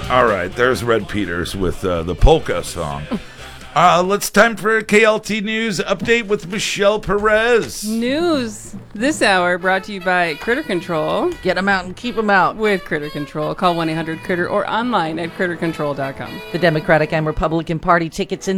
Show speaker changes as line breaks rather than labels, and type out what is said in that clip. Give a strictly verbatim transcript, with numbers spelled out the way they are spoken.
All right, there's Red Peters with uh, the polka song. Uh, let's time for a K L T News update with Michelle Perez.
News this hour brought to you by Critter Control.
Get them out and keep them out.
With Critter Control. Call one eight hundred critter or online at critter control dot com.
The Democratic and Republican Party tickets in